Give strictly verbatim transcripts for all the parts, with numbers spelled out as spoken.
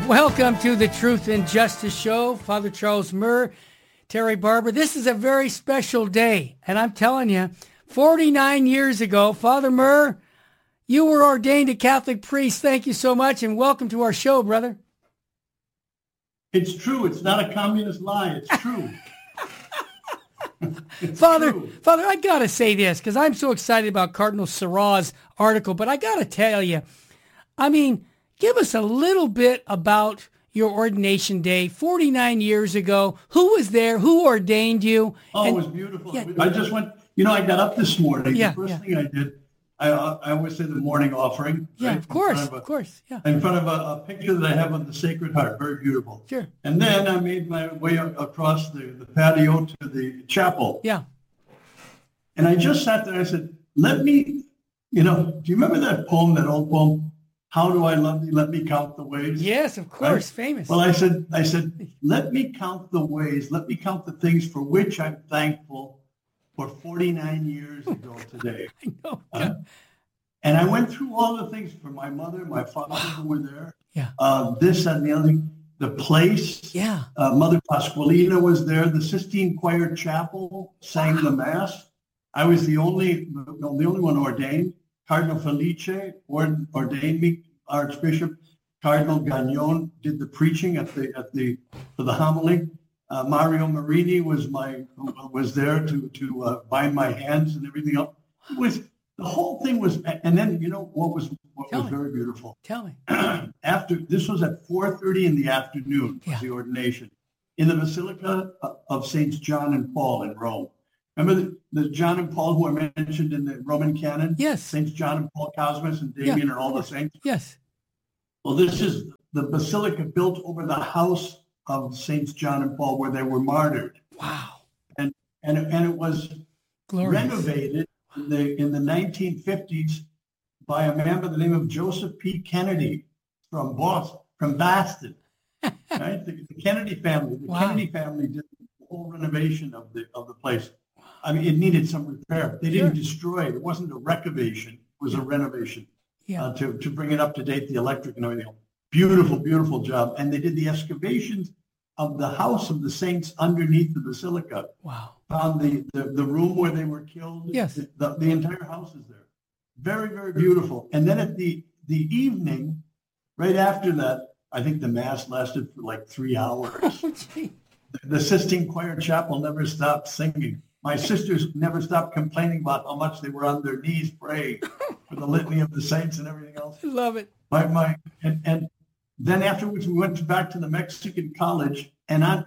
Welcome to the Truth and Justice Show. Father Charles Murr, Terry Barber. This is a very special day, and I'm telling you, forty-nine years ago, Father Murr, you were ordained a Catholic priest. Thank you so much, and welcome to our show, brother. It's true. It's not a communist lie. It's true. it's Father, true. Father, I got to say this because I'm so excited about Cardinal Sarah's article, but I got to tell you, I mean, give us a little bit about your ordination day forty-nine years ago. Who was there? Who ordained you? Oh, and, it was beautiful. Yeah. I just went, you know, I got up this morning. Yeah, the first yeah. thing I did, I, I always say the morning offering. Yeah, right? of course, of, a, of course. Yeah. In front of a, a picture that I have of the Sacred Heart. Very beautiful. Sure. And then I made my way across the, the patio to the chapel. Yeah. And I just sat there and I said, let me, you know, do you remember that poem, that old poem? How do I love thee? Let me count the ways. Yes, of course. Right? Famous. Well, I said, I said, let me count the ways. Let me count the things for which I'm thankful for forty-nine years ago today. I know. Uh, and I went through all the things for my mother, my father who were there. Yeah. Uh, this and the other thing. The place. Yeah. Uh, Mother Pasqualina was there. The Sistine Choir Chapel sang wow. the Mass. I was the only, the only one ordained. Cardinal Felice ordained me Archbishop. Cardinal Gagnon did the preaching at the at the for the homily. Uh, Mario Marini was my was there to to uh, bind my hands and everything else. It was the whole thing was, and then you know what was what Tell was me. very beautiful. Tell me. After this was at four thirty in the afternoon was Yeah. the ordination in the Basilica of Saints John and Paul in Rome. Remember the, the John and Paul who are mentioned in the Roman canon? Yes. Saints John and Paul Cosmas and Damien Yeah. and all the saints? Yes. Well, this is the basilica built over the house of Saints John and Paul where they were martyred. Wow. And and, and it was Glorious. renovated in the, in the nineteen fifties by a man by the name of Joseph P. Kennedy from Boston, from Boston. Right? The, the Kennedy family. The Wow. Kennedy family did the whole renovation of the of the place. I mean, it needed some repair. They didn't Sure. destroy it. It wasn't a recavation. It was a renovation Yeah. uh, to, to bring it up to date, the electric and everything. Beautiful, beautiful job. And they did the excavations of the house of the saints underneath the basilica. Wow. Found the, the, the room where they were killed. Yes. The, the, the entire house is there. Very, very beautiful. And then at the, the evening, right after that, I think the Mass lasted for like three hours. Oh, gee. The Sistine Choir Chapel never stopped singing. My sisters never stopped complaining about how much they were on their knees praying for the litany of the saints and everything else. I love it. My, my, and, and then afterwards, we went to, back to the Mexican college, and un,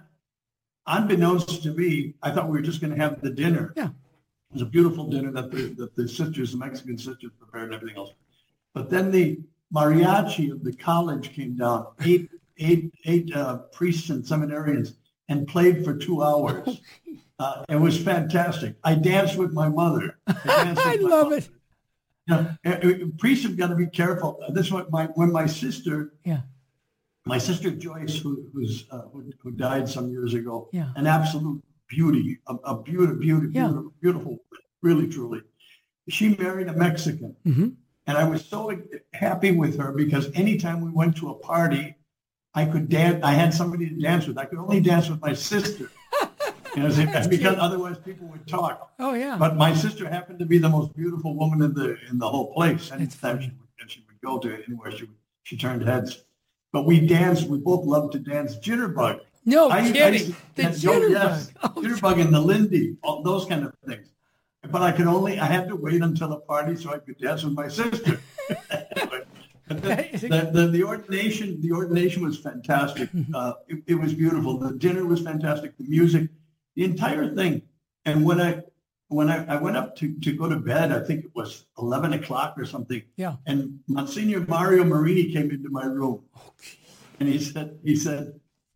unbeknownst to me, I thought we were just going to have the dinner. Yeah. It was a beautiful dinner that the, that the sisters, the Mexican sisters prepared and everything else. But then the mariachi of the college came down, eight, eight, eight uh, priests and seminarians, and played for two hours. Uh, it was fantastic. I danced with my mother. I, danced I with my love mother. it. You know, uh, uh, priests have got to be careful. Uh, This what my when my sister, Yeah. my sister Joyce, who who's uh, who, who died some years ago, Yeah. an absolute beauty, a, a beautiful, beauty, Yeah. beautiful, beautiful, really, truly. She married a Mexican, Mm-hmm. and I was so happy with her because anytime we went to a party, I could dance. I had somebody to dance with. I could only dance with my sister. You know, because cute. otherwise people would talk. Oh, yeah. But my sister happened to be the most beautiful woman in the in the whole place. Anytime funny. she would, and she would go to anywhere, she would, she turned heads. But we danced. We both loved to dance jitterbug. No I- I kidding. used to the dance- oh, jitterbug. yes, Oh, jitterbug and the Lindy, all those kind of things. But I could only. I had to wait until the party so I could dance with my sister. Anyway, but the, the, the, the ordination, the ordination was fantastic. Uh, it, it was beautiful. The dinner was fantastic. The music. The entire thing. And when I when I, I went up to, to go to bed, I think it was eleven o'clock or something. Yeah. And Monsignor Mario Marini came into my room. Okay. And he said, he said,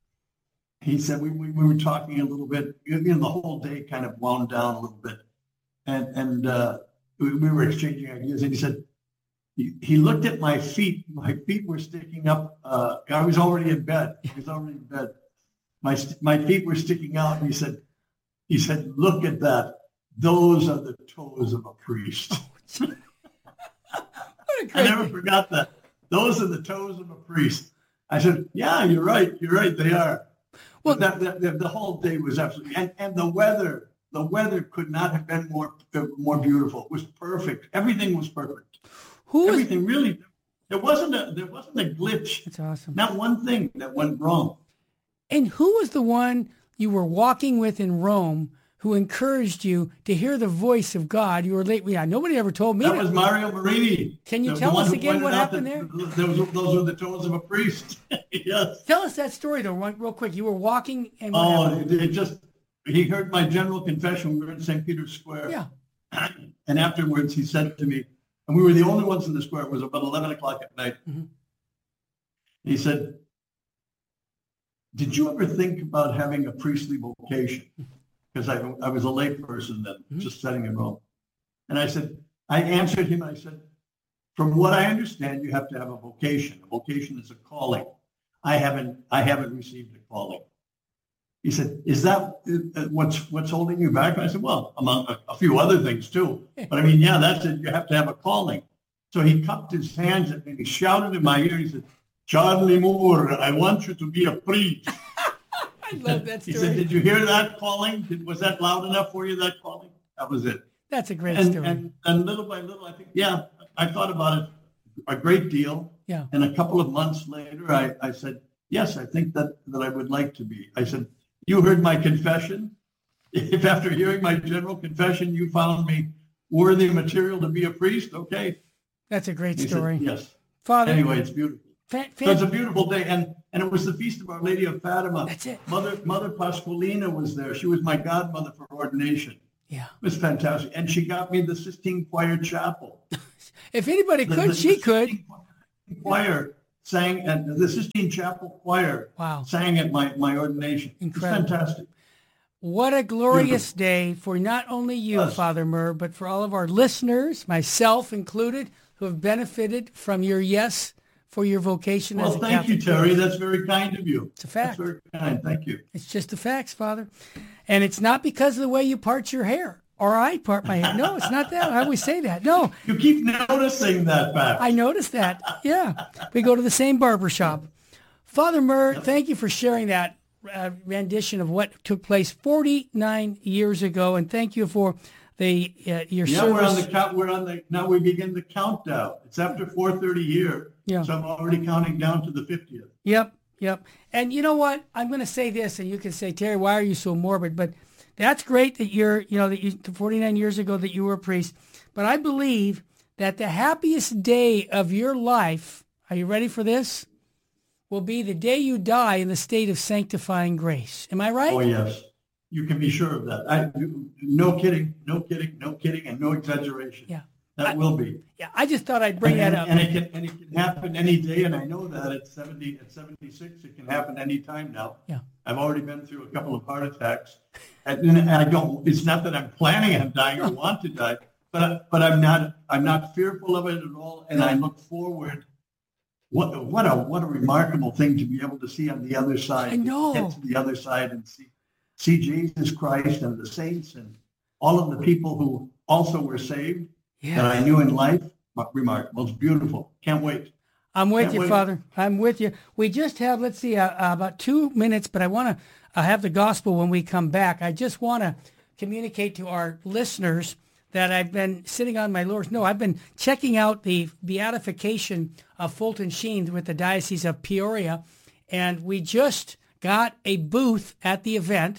he said, we, we, we were talking a little bit, you know, the whole day kind of wound down a little bit. And, and uh, we, we were exchanging ideas. And he said, he, he looked at my feet. My feet were sticking up. Uh, I was already in bed. I was already in bed. My, my feet were sticking out. And he said, He said, look at that. Those are the toes of a priest. What a I great never forgot that. Those are the toes of a priest. I said, yeah, you're right. You're right. They are. Well, But that, that, the whole day was absolutely, and, and the weather, the weather could not have been more, more beautiful. It was perfect. Everything was perfect. who was, Everything really, there wasn't a, there wasn't a glitch. that's awesome. Not one thing that went wrong. And who was the one you were walking with in Rome who encouraged you to hear the voice of God? You were late. Yeah, nobody ever told me That that. was Mario Marini. Can you The- tell the one us who again pointed what out happened that there? Those, those were the tones of a priest. Yes. Tell us that story, though, one- real quick. You were walking and what Oh, happened? it, it just, he heard my general confession. We were in Saint Peter's Square. Yeah. And afterwards he said to me, and we were the only ones in the square. It was about eleven o'clock at night. Mhm. He said, did you ever think about having a priestly vocation? Because I, I was a lay person then, Mhm. just studying in Rome. And I said, I answered him, I said, from what I understand, you have to have a vocation. A vocation is a calling. I haven't, I haven't received a calling. He said, is that uh, what's, what's holding you back? And I said, well, among a, a few other things too. But I mean, yeah, that's it. You have to have a calling. So he cupped his hands at me and he shouted in my ear. He said, Charlie Moore, I want you to be a priest. I love that He story. said, did you hear that calling? Did, was that loud enough for you, that calling? That was it. That's a great And, story. and, and little by little, I think, yeah, I thought about it a great deal. Yeah. And a couple of months later, I, I said, yes, I think that, that I would like to be. I said, you heard my confession. If after hearing my general confession, you found me worthy material to be a priest, okay. That's a great He story. said, yes. Father, Anyway, it's beautiful. fa- So it's a fa- beautiful day, and, and it was the feast of Our Lady of Fatima. That's it. Mother Mother Pasqualina was there. She was my godmother for ordination. yeah. It was fantastic, and she got me the Sistine Choir Chapel. If anybody The- could, the she could. Sistine Choir sang, and the Sistine Chapel Choir Wow. sang at my, my ordination. Incredible. It's fantastic. What a glorious day for not only you, Yes. Father Murr, but for all of our listeners, myself included, who have benefited from your yes for your vocation Well, as a thank you, Catholic Terry. priest. That's very kind of you. It's a fact. That's very kind. Thank you. It's just the facts, Father. And it's not because of the way you part your hair or I part my hair. No, it's not that. I always say that. No, You keep noticing that fact. I noticed that. Yeah. We go to the same barber shop. Father Murr, thank you for sharing that uh, rendition of what took place forty-nine years ago. And thank you for the uh, your Yeah, we're on service. the count. We're on the now. We begin the countdown. It's after four thirty here, Yeah. so I'm already counting down to the fiftieth. Yep, yep. And you know what? I'm going to say this, and you can say, Terry, why are you so morbid? But that's great that you're, you know, that you forty-nine years ago that you were a priest. But I believe that the happiest day of your life, are you ready for this? Will be the day you die in the state of sanctifying grace. Am I right? Oh yes, you can be sure of that. I, no kidding, no kidding, no kidding, and no exaggeration. Yeah. That I- will be. Yeah, I just thought I'd bring and, that up. and it can and it can happen any day, and I know that at seventy, at seventy-six, it can happen any time now. Yeah. I've already been through a couple of heart attacks, and, and I don't. It's not that I'm planning on dying or want to die, but I, but I'm not. I'm not fearful of it at all, and I look forward. What what a what a remarkable thing to be able to see on the other side. I know. Get to the other side and see see Jesus Christ and the saints and all of the people who also were saved Yeah. that I knew in life. Remarkable. It's beautiful. Can't wait. I'm with Can't you, wait. Father. I'm with you. We just have, let's see, uh, uh, about two minutes, but I want to uh, have the gospel when we come back. I just want to communicate to our listeners that I've been sitting on my laurels. No, I've been checking out the beatification of Fulton Sheen with the Diocese of Peoria, and we just got a booth at the event.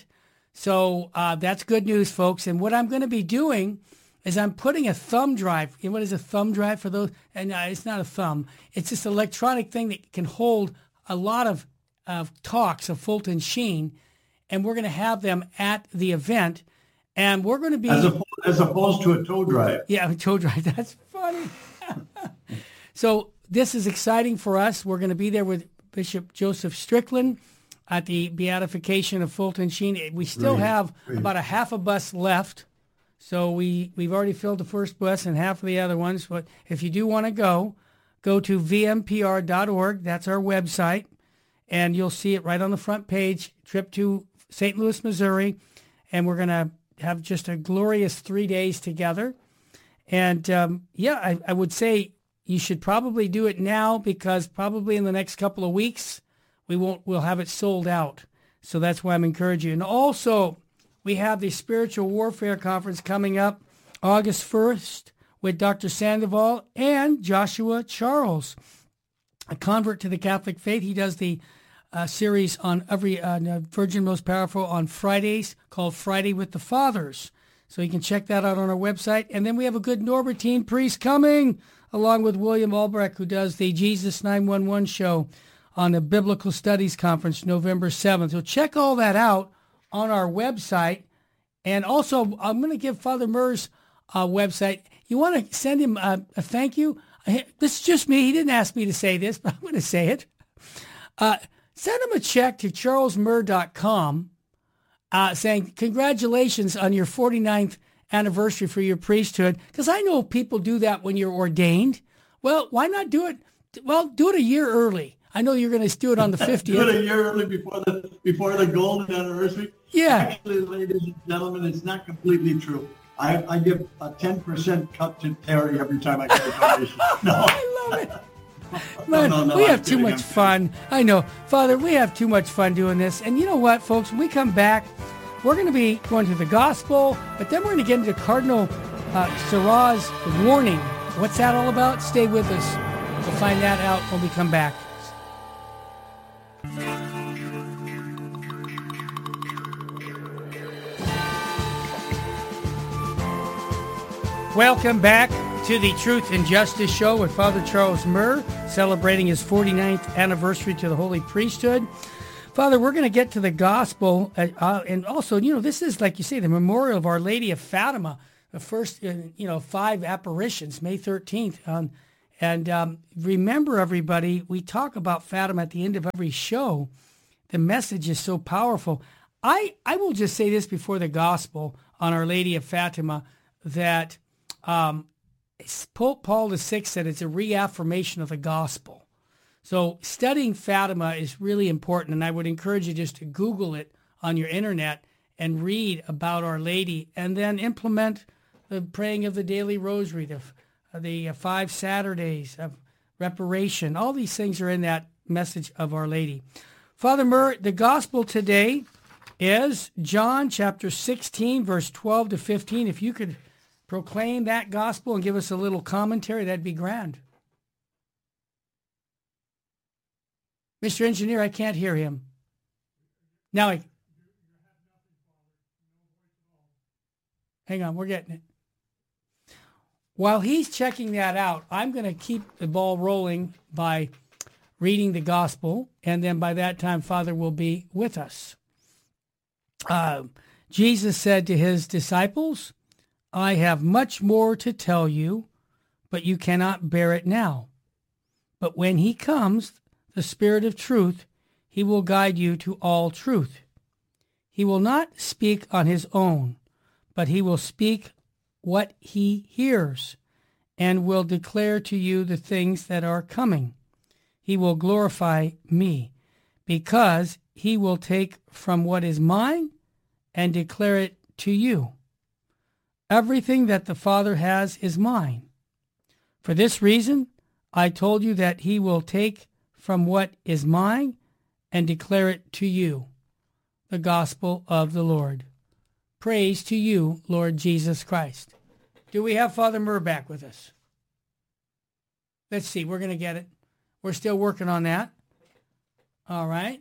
So uh, that's good news, folks. And what I'm going to be doing is I'm putting a thumb drive. You know what is a thumb drive for those? And uh, it's not a thumb. It's this electronic thing that can hold a lot of, of talks of Fulton Sheen, and we're going to have them at the event. And we're going to be... As opposed, as opposed to a tow drive. Yeah, a tow drive. That's funny. So this is exciting for us. We're going to be there with Bishop Joseph Strickland at the beatification of Fulton Sheen. We still Great, have great. about a half a bus left. So we, we've already filled the first bus and half of the other ones. But if you do want to go, go to v m p r dot org. That's our website. And you'll see it right on the front page, trip to Saint Louis, Missouri. And we're going to have just a glorious three days together. And um, yeah, I, I would say, you should probably do it now because probably in the next couple of weeks, we won't, we'll have it sold out. So that's why I'm encouraging you. And also, we have the Spiritual Warfare Conference coming up August first with Doctor Sandoval and Joshua Charles, a convert to the Catholic faith. He does the uh, series on every uh, Virgin Most Powerful on Fridays called Friday with the Fathers. So you can check that out on our website. And then we have a good Norbertine priest coming, along with William Albrecht, who does the Jesus nine one one show on the Biblical Studies Conference November seventh. So check all that out on our website. And also, I'm going to give Father Murr's uh, website. You want to send him a, a thank you? This is just me. He didn't ask me to say this, but I'm going to say it. Uh, send him a check to charles murr dot com uh, saying, congratulations on your forty-ninth anniversary for your priesthood. Because I know people do that when you're ordained. Well, why not do it? Well, do it a year early. I know you're going to do it on the fiftieth. Do it a year early before the before the golden anniversary. Yeah. Actually, ladies and gentlemen, it's not completely true. I, I give a ten percent cut to Terry every time I get a donation. No. I love it. Man, no, no, no, we I'm have too kidding, much I'm fun. I know. Father, we have too much fun doing this. And you know what, folks? When we come back, we're going to be going to the gospel, but then we're going to get into Cardinal uh, Sarah's warning. What's that all about? Stay with us. We'll find that out when we come back. Welcome back to the Truth and Justice Show with Father Charles Murr, celebrating his forty-ninth anniversary to the Holy Priesthood. Father, we're going to get to the gospel, uh, uh, and also, you know, this is, like you say, the memorial of Our Lady of Fatima, the first, uh, you know, five apparitions, May thirteenth. Um, and um, remember, everybody, we talk about Fatima at the end of every show. The message is so powerful. I, I will just say this before the gospel on Our Lady of Fatima, that Um, Pope Paul the Sixth said it's a reaffirmation of the gospel. So studying Fatima is really important, and I would encourage you just to Google it on your internet and read about Our Lady, and then implement the praying of the daily rosary, the, the five Saturdays of reparation. All these things are in that message of Our Lady. Father Murr, the gospel today is John chapter sixteen, verse twelve to fifteen. If you could proclaim that gospel and give us a little commentary, that'd be grand. Mister Engineer, I can't hear him. Now, I... hang on, we're getting it. While he's checking that out, I'm going to keep the ball rolling by reading the gospel, and then by that time, Father will be with us. Uh, Jesus said to his disciples, I have much more to tell you, but you cannot bear it now. But when he comes, the Spirit of truth, he will guide you to all truth. He will not speak on his own, but he will speak what he hears, and will declare to you the things that are coming. He will glorify me, because he will take from what is mine and declare it to you. Everything that the Father has is mine. For this reason, I told you that he will take from what is mine and declare it to you. The gospel of the Lord. Praise to you, Lord Jesus Christ. Do we have Father Murr back with us? Let's see. We're going to get it. We're still working on that. All right.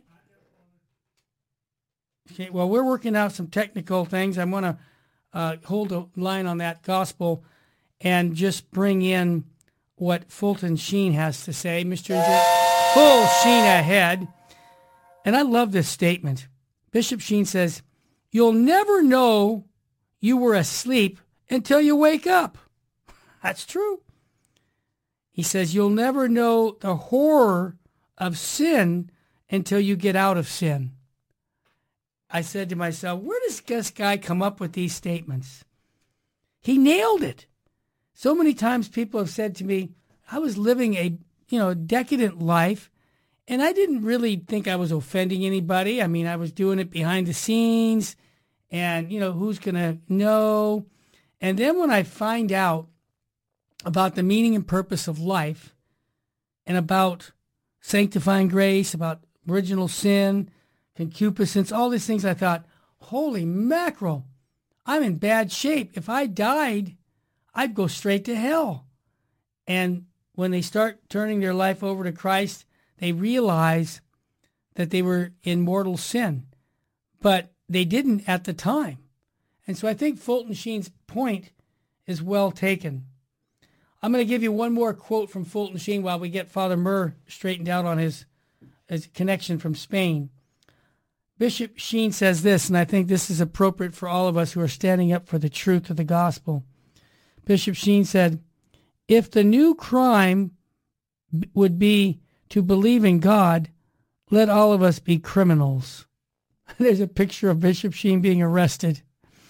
Okay. Well, we're working out some technical things. I want to uh, hold a line on that gospel and just bring in what Fulton Sheen has to say. Mister Full Sheen ahead. And I love this statement. Bishop Sheen says, you'll never know you were asleep until you wake up. That's true. He says, you'll never know the horror of sin until you get out of sin. I said to myself, where does this guy come up with these statements? He nailed it. So many times people have said to me, I was living a, you know, decadent life, and I didn't really think I was offending anybody. I mean, I was doing it behind the scenes, and, you know, who's going to know? And then when I find out about the meaning and purpose of life and about sanctifying grace, about original sin, concupiscence, all these things, I thought, holy mackerel, I'm in bad shape. If I died, I'd go straight to hell. And when they start turning their life over to Christ, they realize that they were in mortal sin, but they didn't at the time. And so I think Fulton Sheen's point is well taken. I'm going to give you one more quote from Fulton Sheen while we get Father Murr straightened out on his, his connection from Spain. Bishop Sheen says this, and I think this is appropriate for all of us who are standing up for the truth of the gospel. Bishop Sheen said, if the new crime would be to believe in God, let all of us be criminals. There's a picture of Bishop Sheen being arrested.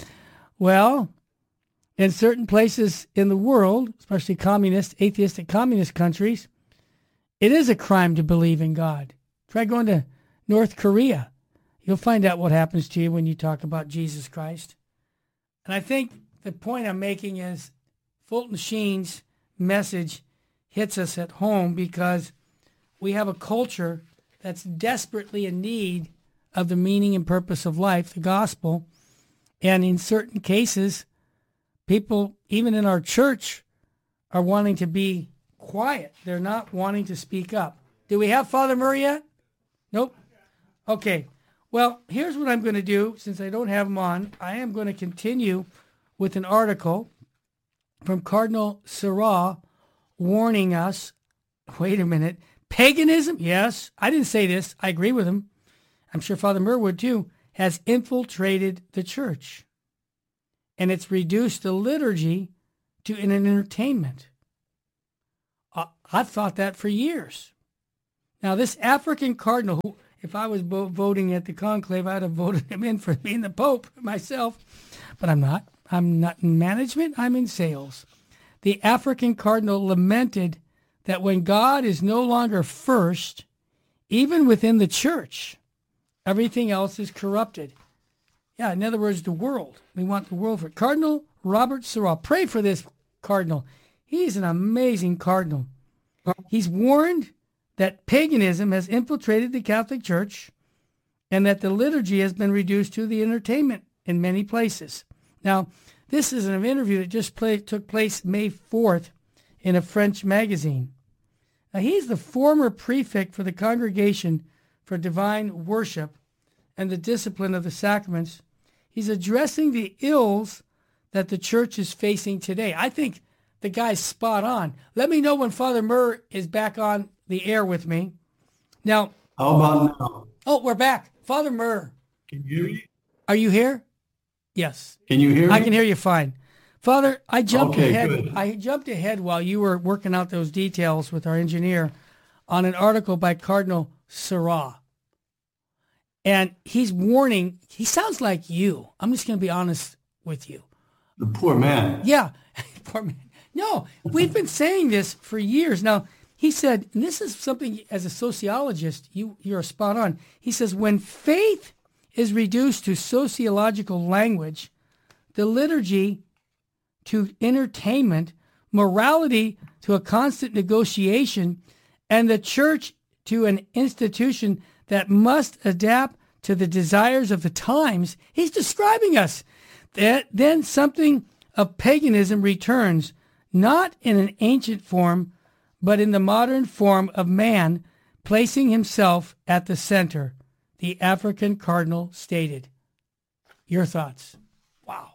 Well, in certain places in the world, especially communist, atheistic communist countries, it is a crime to believe in God. Try going to North Korea. You'll find out what happens to you when you talk about Jesus Christ. And I think the point I'm making is Fulton Sheen's message hits us at home because we have a culture that's desperately in need of the meaning and purpose of life, the gospel. And in certain cases, people, even in our church, are wanting to be quiet. They're not wanting to speak up. Do we have Father Murray yet? Nope. Okay. Well, here's what I'm going to do. Since I don't have him on, I am going to continue with an article from Cardinal Sarah warning us, wait a minute, paganism, yes, I didn't say this, I agree with him, I'm sure Father Murr would too, has infiltrated the church. And it's reduced the liturgy to an entertainment. Uh, I've thought that for years. Now, this African cardinal, who, if I was bo- voting at the conclave, I'd have voted him in for being the Pope myself, but I'm not. I'm not in management, I'm in sales. The African cardinal lamented that when God is no longer first, even within the church, everything else is corrupted. Yeah, in other words, the world. We want the world for it. Cardinal Robert Sarah. Pray for this cardinal. He's an amazing cardinal. He's warned that paganism has infiltrated the Catholic Church and that the liturgy has been reduced to the entertainment in many places. Now, this is an interview that just play, took place May fourth in a French magazine. Now, he's the former prefect for the Congregation for Divine Worship and the Discipline of the Sacraments. He's addressing the ills that the church is facing today. I think the guy's spot on. Let me know when Father Murr is back on the air with me. Now, How about now? Oh, we're back. Father Murr. Can you hear me? Are you here? Yes. Can you hear me? I can hear you fine. Father, I jumped Okay, ahead. good. I jumped ahead while you were working out those details with our engineer on an article by Cardinal Sarah. And he's warning, he sounds like you. I'm just going to be honest with you. The poor man. Yeah. Poor man. No, we've been saying this for years. Now, he said, and this is something as a sociologist, you, you're spot on. He says, when faith is reduced to sociological language, the liturgy to entertainment, morality to a constant negotiation, and the church to an institution that must adapt to the desires of the times, he's describing us. That then something of paganism returns, not in an ancient form, but in the modern form of man placing himself at the center, the African cardinal stated. Your thoughts? Wow.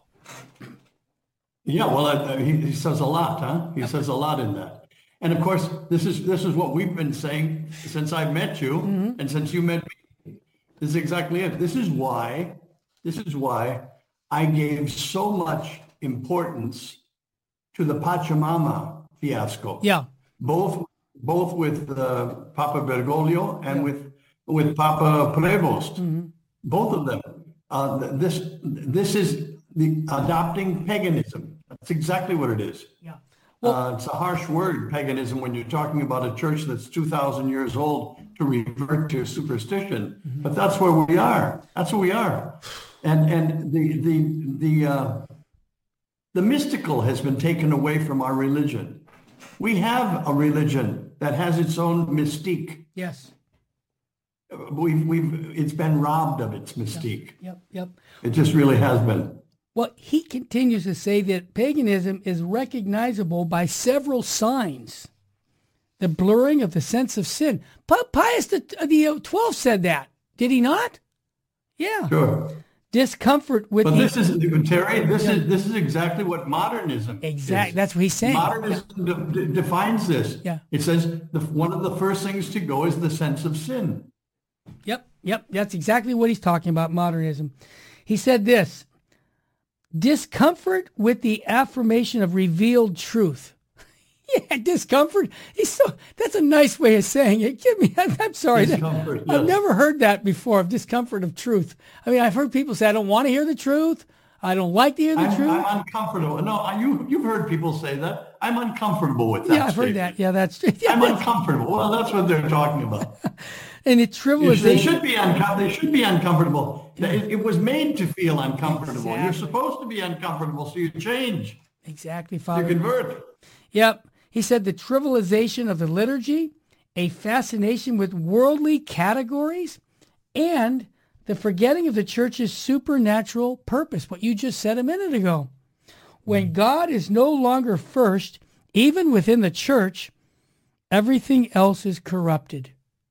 Yeah, well, uh, he, he says a lot, huh? He says a lot in that. And of course, this is this is what we've been saying since I met you, mm-hmm. and since you met me. This is exactly it. This is why, this is why I gave so much importance to the Pachamama fiasco. Yeah. Both both with uh, Papa Bergoglio and yeah. with with Papa Prevost. Mm-hmm. Both of them. Uh, this this is the adopting paganism. That's exactly what it is. Yeah. Well, uh, it's a harsh word, paganism, when you're talking about a church that's two thousand years old to revert to superstition. Mm-hmm. But that's where we are. That's where we are. And and the the the uh, the mystical has been taken away from our religion. We have a religion that has its own mystique. Yes. We've, we've, it's been robbed of its mystique. Yep, yep, yep. It just really has been. Well, he continues to say that paganism is recognizable by several signs. The blurring of the sense of sin. P- Pius the, the twelfth said that. Did he not? Yeah. Sure. Discomfort with But the, this is, Terry, this is this is exactly what modernism exactly. is. That's what he's saying. Modernism yeah. de- de- defines this. Yeah. It says the, one of the first things to go is the sense of sin. Yep, yep. That's exactly what he's talking about, modernism. He said this, discomfort with the affirmation of revealed truth. Yeah, discomfort. He's so. That's a nice way of saying it. Give me. I'm, I'm sorry. Discomfort, I've yes. never heard that before. Of discomfort of truth. I mean, I've heard people say, "I don't want to hear the truth. I don't like to hear the I'm, truth." I'm uncomfortable. No, you you've heard people say that. I'm uncomfortable with that. Yeah, I've heard that. Yeah, that's true. Yeah, I'm that's- uncomfortable. Well, that's what they're talking about. and it They trivialization. should be uncom- They should be uncomfortable. It, it was made to feel uncomfortable. You're Exactly. supposed to be uncomfortable, so you change. Exactly, You Father. convert. Yep. He said the trivialization of the liturgy, a fascination with worldly categories, and the forgetting of the church's supernatural purpose, what you just said a minute ago. When God is no longer first, even within the church, everything else is corrupted.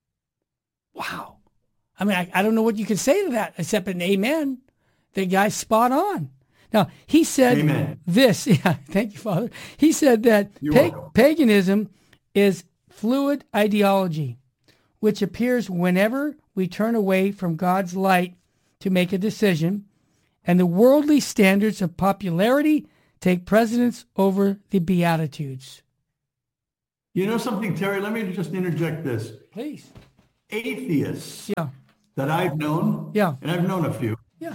Wow. I mean, I, I don't know what you can say to that except an amen. The guy's spot on. Now, he said Amen. this. Yeah, thank you, Father. He said that You're pa- welcome. paganism is fluid ideology, which appears whenever we turn away from God's light to make a decision, and the worldly standards of popularity take precedence over the Beatitudes. You know something, Terry? Let me just interject this. Please. Atheists Yeah, that I've known, Yeah. and I've known a few, yeah.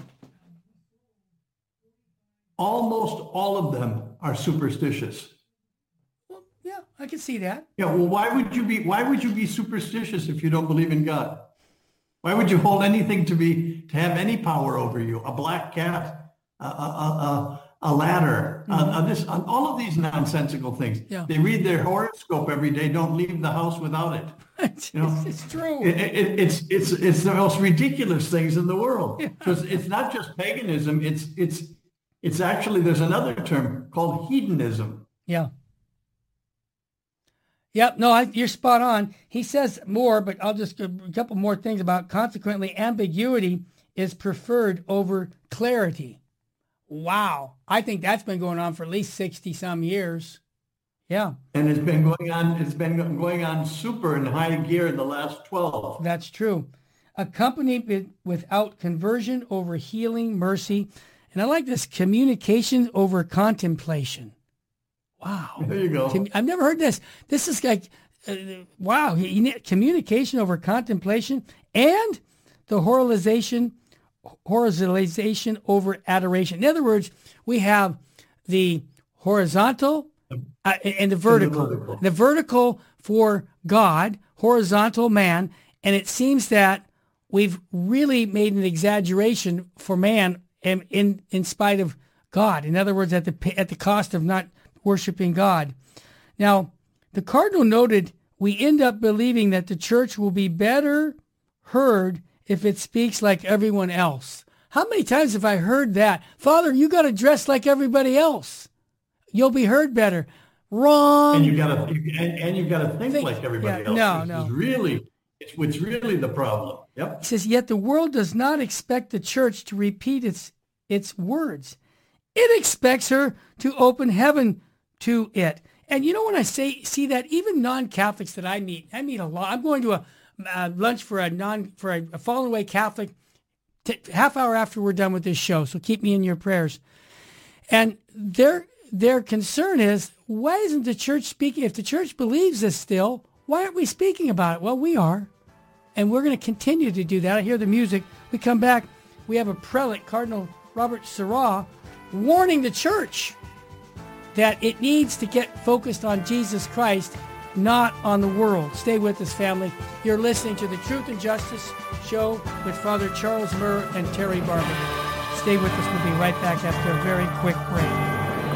almost all of them are superstitious. Well, yeah, I can see that. Yeah, well, why would you be why would you be superstitious if you don't believe in God? Why would you hold anything to be to have any power over you? A black cat, a a a, a ladder, mm-hmm. a, a this, a, all of these nonsensical things. Yeah. They read their horoscope every day. Don't leave the house without it. it's, You know? it's true. It, it, it's it's it's the most ridiculous things in the world. Because it's not just paganism. It's it's it's actually there's another term called hedonism. Yeah. Yep, no, I, you're spot on. He says more, but I'll just give a couple more things about consequently ambiguity is preferred over clarity. Wow. I think that's been going on for at least sixty some years. Yeah, And it's been going on, it's been going on super in high gear in the last twelve. that's true. Accompanied with, without conversion over healing, mercy. And I like this, communication over contemplation. Wow. There you go. Com- I've never heard this. This is like, uh, wow, he, he, communication over contemplation and the horizontalization, horizontalization over adoration. In other words, we have the horizontal uh, and the vertical. And the vertical. The vertical for God, horizontal man, and it seems that we've really made an exaggeration for man in in, in spite of God. In other words, at the at the cost of not worshiping God. Now, the cardinal noted we end up believing that the church will be better heard if it speaks like everyone else. How many times have I heard that? Father, you got to dress like everybody else. You'll be heard better. Wrong. And you gotta and, and you gotta think, Think- like everybody yeah, else. no, This no. is really it's what's really the problem. Yep. He says, yet the world does not expect the church to repeat its its words. It expects her to open heaven to it. And you know, when I say see that, even non-Catholics that I meet, I meet a lot. I'm going to a uh, lunch for a non for a, a fallen away Catholic t- half hour after we're done with this show. So keep me in your prayers. And their their concern is, why isn't the church speaking? If the church believes this still, why aren't we speaking about it? Well, we are. And we're going to continue to do that. I hear the music. We come back. We have a prelate, Cardinal Robert Sarah, warning the church that it needs to get focused on Jesus Christ, not on the world. Stay with us, family. You're listening to the Truth and Justice Show with Father Charles Murr and Terry Barber. Stay with us. We'll be right back after a very quick break.